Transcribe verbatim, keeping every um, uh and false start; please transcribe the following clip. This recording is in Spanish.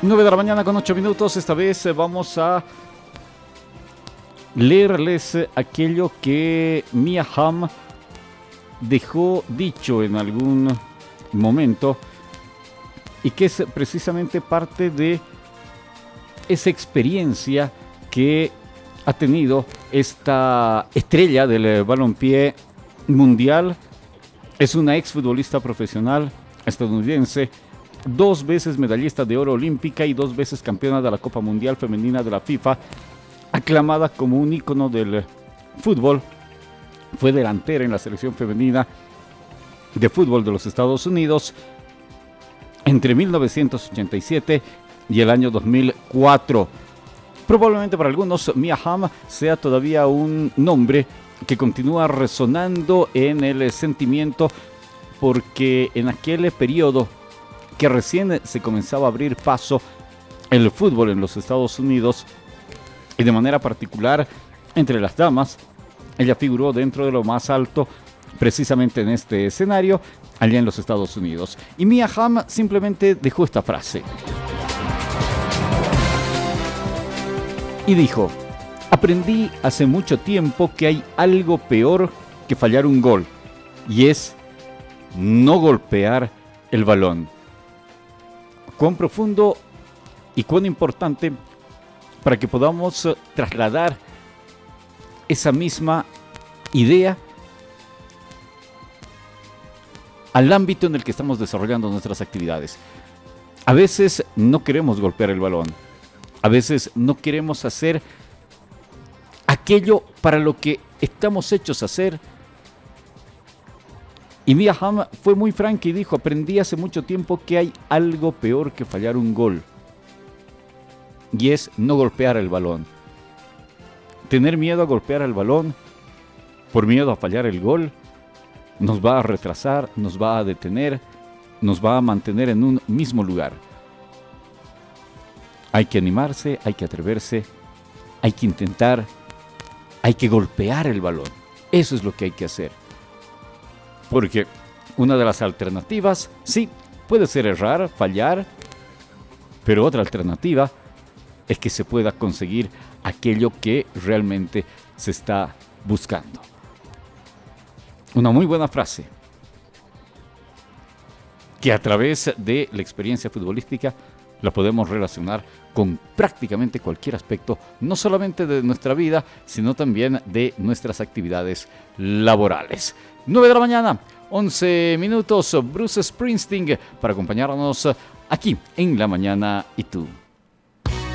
nueve de la mañana con ocho minutos. Esta vez vamos a leerles aquello que Mia Hamm dejó dicho en algún momento y que es precisamente parte de esa experiencia que ha tenido esta estrella del balompié mundial. Es una exfutbolista profesional estadounidense, dos veces medallista de oro olímpica y dos veces campeona de la Copa Mundial Femenina de la FIFA, aclamada como un ícono del fútbol. Fue delantera en la selección femenina de fútbol de los Estados Unidos entre mil novecientos ochenta y siete y el año dos mil cuatro. Probablemente para algunos Mia Hamm sea todavía un nombre que continúa resonando en el sentimiento, porque en aquel periodo que recién se comenzaba a abrir paso el fútbol en los Estados Unidos, y de manera particular entre las damas, ella figuró dentro de lo más alto precisamente en este escenario allá en los Estados Unidos. Y Mia Hamm simplemente dejó esta frase y dijo: aprendí hace mucho tiempo que hay algo peor que fallar un gol, y es no golpear el balón. Cuán profundo y cuán importante para que podamos trasladar esa misma idea al ámbito en el que estamos desarrollando nuestras actividades. A veces no queremos golpear el balón, a veces no queremos hacer aquello para lo que estamos hechos a hacer. Y Mia Hamm fue muy franca y dijo: aprendí hace mucho tiempo que hay algo peor que fallar un gol, y es no golpear el balón. Tener miedo a golpear el balón por miedo a fallar el gol nos va a retrasar, nos va a detener, nos va a mantener en un mismo lugar. Hay que animarse, hay que atreverse, hay que intentar, hay que golpear el balón. Eso es lo que hay que hacer. Porque una de las alternativas, sí, puede ser errar, fallar, pero otra alternativa es que se pueda conseguir aquello que realmente se está buscando. Una muy buena frase que a través de la experiencia futbolística la podemos relacionar con prácticamente cualquier aspecto, no solamente de nuestra vida, sino también de nuestras actividades laborales. nueve de la mañana, once minutos, Bruce Springsteen para acompañarnos aquí en La Mañana y Tú.